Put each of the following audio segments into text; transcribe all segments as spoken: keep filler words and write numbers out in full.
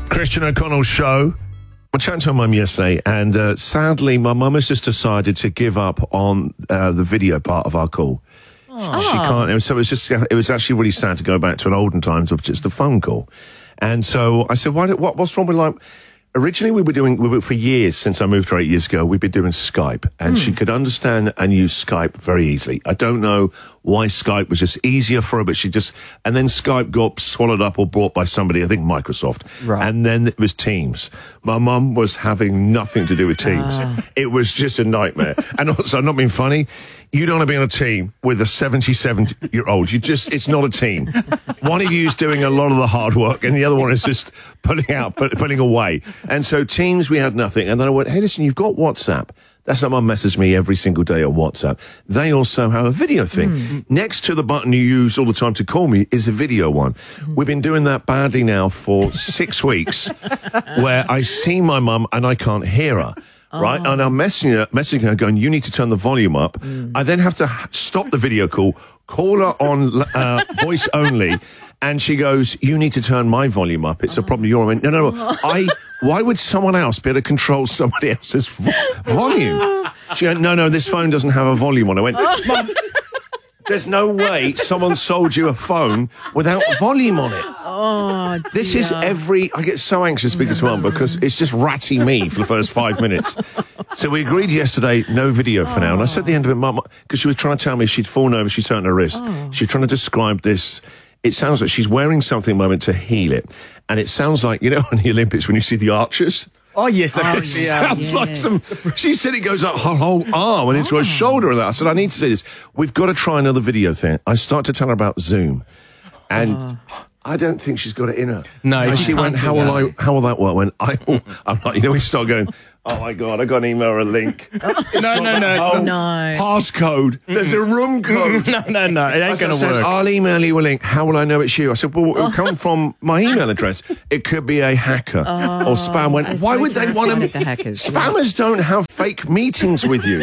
Christian O'Connell show. I chatted to my mum yesterday, and uh, sadly, my mum has just decided to give up on uh, the video part of our call. Oh. She can't. So it was just. It was actually really sad to go back to an olden times of just a phone call. And so I said, "Why? What? What's wrong with like?" Originally, we were doing, we were, for years, since I moved here eight years ago, we've been doing Skype, and mm. she could understand and use Skype very easily. I don't know why Skype was just easier for her, but she just, and then Skype got swallowed up or bought by somebody, I think Microsoft. Right. And then it was Teams. My mum was having nothing to do with Teams. Ah. It was just a nightmare. And also, I'm not being funny, you don't want to be on a team with a seventy-seven-year-old. You just, it's not a team. One of you is doing a lot of the hard work, and the other one is just putting out, put, putting away. And so Teams, we had nothing. And then I went, hey, listen, you've got WhatsApp. That's how Mum messages me every single day on WhatsApp. They also have a video thing. Mm. Next to the button you use all the time to call me is a video one. Mm. We've been doing that badly now for six weeks, where I see my mum and I can't hear her. Right, oh. And I'm messaging her, messaging her, going, you need to turn the volume up. Mm. I then have to stop the video call, call her on uh, voice only, and she goes, you need to turn my volume up. It's oh. a problem you're in. No, no, no. I. Why would someone else be able to control somebody else's vo- volume? She went, no, no, this phone doesn't have a volume on. I went, Mum, there's no way someone sold you a phone without volume on it. Oh, dear. This is every... I get so anxious speaking to Mum because it's just ratty me for the first five minutes. So we agreed yesterday, no video for oh. now. And I said at the end of it, Mum, because she was trying to tell me she'd fallen over, she'd hurt her wrist. Oh. She was trying to describe this. It sounds like she's wearing something at the moment to heal it. And it sounds like, you know, on the Olympics when you see the archers... Oh, yes. That oh, sounds yes. like some... She said it goes up her whole arm and into oh. her shoulder and that. I said, I need to see this. We've got to try another video thing. I start to tell her about Zoom. And... Oh. I don't think she's got it in her. No, and she went, how will I, how will that work? I went, I will, I'm like, you know, we start going, oh my God, I got an email or a link. no, no, no, it's not. No. Passcode. Mm-mm. There's a room code. no, no, no, it ain't going to work. I'll email you a link. How will I know it's you? I said, well, it'll oh. come from my email address. It could be a hacker oh, or spam. Went, why so would they want to? The hackers, Spammers yeah. don't have fake meetings with you.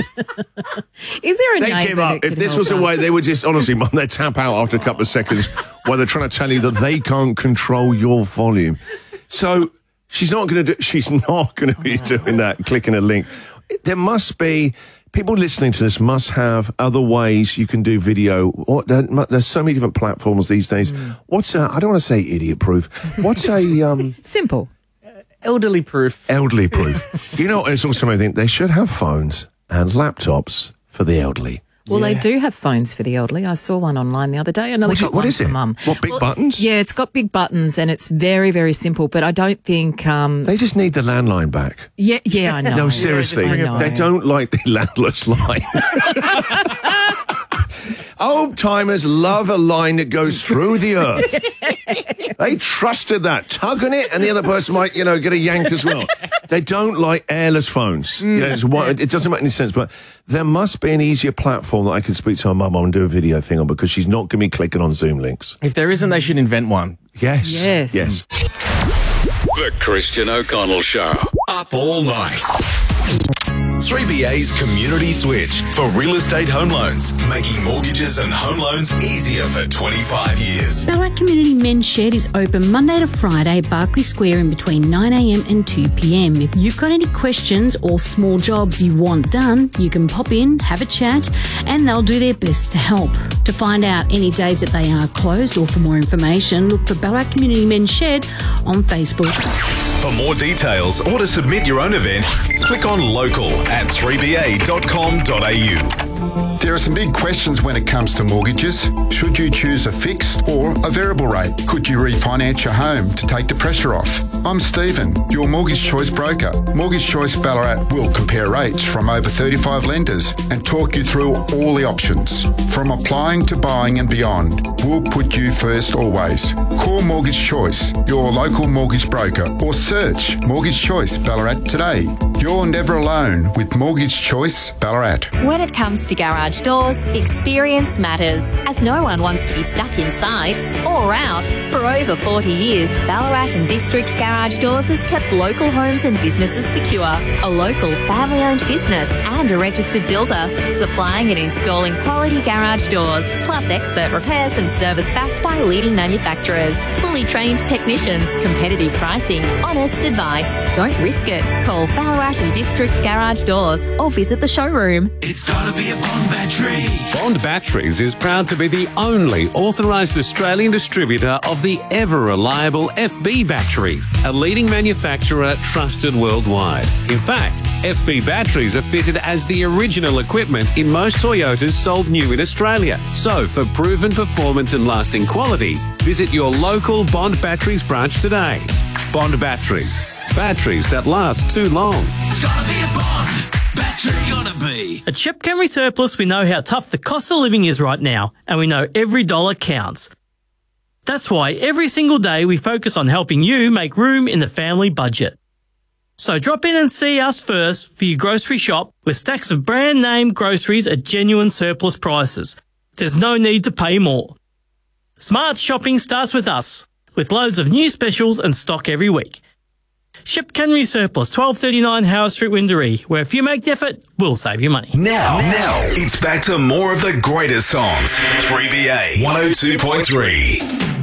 Is there a They give up. If this was a way, they would just, honestly, Mum, they'd tap out after a couple of seconds while they're trying to tell you that they can't control your volume. So she's not going to do, she's not going to be doing that, clicking a link. There must be, people listening to this must have other ways you can do video. Or, there's so many different platforms these days. Mm. What's a, I don't want to say idiot proof. What's a... Um, Simple. Uh, elderly proof. Elderly proof. You know, it's also, I think they should have phones and laptops for the elderly. Well, yes. they do have phones for the elderly. I saw one online the other day. Another What's got it, what one is for it? Mum. What, big well, buttons? Yeah, it's got big buttons and it's very, very simple. But I don't think... Um, they just need the landline back. Yeah, yeah, I know. No, seriously. Yeah, they don't like the landless line. Old timers love a line that goes through the earth. They trusted that. Tug on it, and the other person might, you know, get a yank as well. They don't like airless phones. You know, it's one, it doesn't make any sense, but there must be an easier platform that I can speak to her mum on and do a video thing on, because she's not going to be clicking on Zoom links. If there isn't, they should invent one. Yes. Yes. Yes. The Christian O'Connell Show. Up all night. three B A's Community Switch for real estate home loans, making mortgages and home loans easier for twenty-five years. Ballarat Community Men's Shed is open Monday to Friday, Barclay Square, in between nine a.m. and two p.m. If you've got any questions or small jobs you want done, you can pop in, have a chat, and they'll do their best to help. To find out any days that they are closed or for more information, look for Ballarat Community Men's Shed on Facebook. For more details or to submit your own event, click on local at three b a dot com dot a u. There are some big questions when it comes to mortgages. Should you choose a fixed or a variable rate? Could you refinance your home to take the pressure off? I'm Stephen, your Mortgage Choice broker. Mortgage Choice Ballarat will compare rates from over thirty-five lenders and talk you through all the options. From applying to buying and beyond, we'll put you first always. Call Mortgage Choice, your local mortgage broker, or search Mortgage Choice Ballarat today. You're never alone with Mortgage Choice Ballarat. When it comes to garage doors, experience matters, as no one wants to be stuck inside or out. For over forty years, Ballarat and District Garage Doors has kept local homes and businesses secure. A local family-owned business and a registered builder, supplying and installing quality garage doors, plus expert repairs and service backed by leading manufacturers. Fully trained technicians, competitive pricing, honest advice. Don't risk it. Call Ballarat and District Garage Doors or visit the showroom. It's gotta be a Bond battery. Bond Batteries is proud to be the only authorised Australian distributor of the ever-reliable F B batteries, a leading manufacturer trusted worldwide. In fact, F B batteries are fitted as the original equipment in most Toyotas sold new in Australia. So, for proven performance and lasting quality, visit your local Bond Batteries branch today. Bond Batteries. Batteries that last too long. It's gotta be a Bond battery. Gotta be. At Ship Camry Surplus, we know how tough the cost of living is right now, and we know every dollar counts. That's why every single day we focus on helping you make room in the family budget. So drop in and see us first for your grocery shop with stacks of brand name groceries at genuine surplus prices. There's no need to pay more. Smart shopping starts with us, with loads of new specials and stock every week. Ship Camry Surplus, twelve thirty-nine Howard Street, Windaree, where if you make the effort, we'll save you money. Now, now, it's back to more of the greatest songs. three B A one oh two point three.